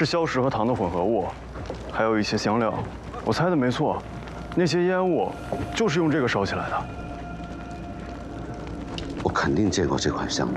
是硝石和糖的混合物，还有一些香料。我猜的没错，那些烟雾就是用这个烧起来的。 我肯定见过这款香炉。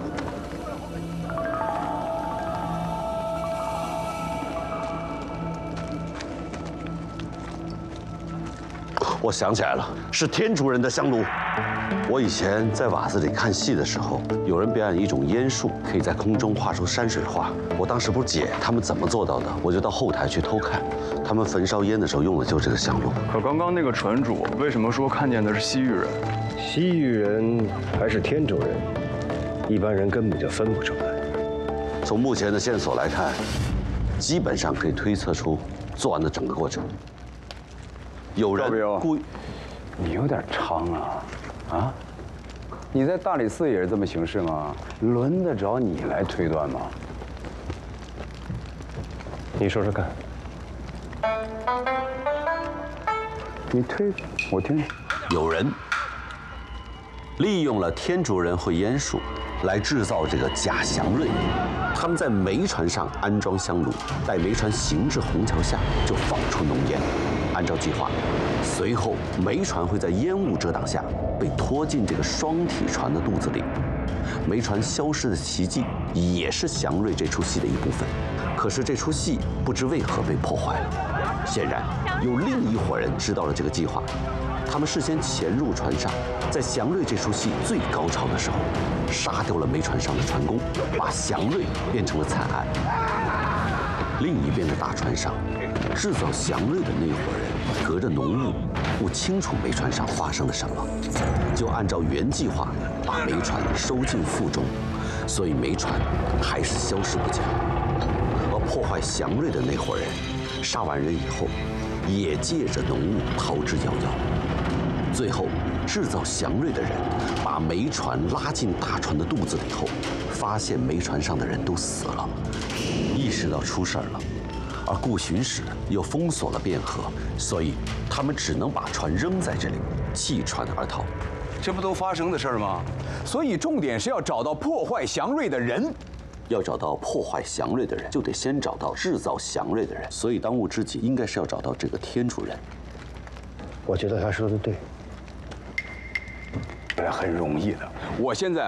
我想起来了，是天竺人的香炉。我以前在瓦子里看戏的时候，有人表演一种烟术，可以在空中画出山水画。我当时不解他们怎么做到的，我就到后台去偷看。他们焚烧烟的时候用的就是这个香炉。 可刚刚那个船主为什么说看见的是西域人？ 西域人还是天竺人，一般人根本就分不出来。 从目前的线索来看，基本上可以推测出做完的整个过程。有人故意， 你有点猖啊！你在大理寺也是这么行事吗？轮得着你来推断吗？ 你说说看。 你推，我听听。 有人利用了天竺人会烟术来制造这个假祥瑞。他们在煤船上安装香炉，待煤船行至虹桥下，就放出浓烟。按照计划，随后煤船会在烟雾遮挡下被拖进这个双体船的肚子里。煤船消失的奇迹也是祥瑞这出戏的一部分。可是这出戏不知为何被破坏了。显然，有另一伙人知道了这个计划。他们事先潜入船上，在祥瑞这出戏最高潮的时候，杀掉了煤船上的船工，把祥瑞变成了惨案。另一边的大船上，制造祥瑞的那伙人隔着浓雾，不清楚煤船上发生了什么，就按照原计划把煤船收进腹中，所以煤船还是消失不见。而破坏祥瑞的那伙人，杀完人以后，也借着浓雾逃之夭夭。最后，制造祥瑞的人把煤船拉进大船的肚子里后，发现煤船上的人都死了，意识到出事儿了。而顾巡使又封锁了汴河，所以他们只能把船扔在这里，弃船而逃。 这不都发生的事儿吗？所以重点是要找到破坏祥瑞的人。 要找到破坏祥瑞的人，就得先找到制造祥瑞的人。所以当务之急应该是要找到这个天竺人。 我觉得他说的对。 很容易的，我现在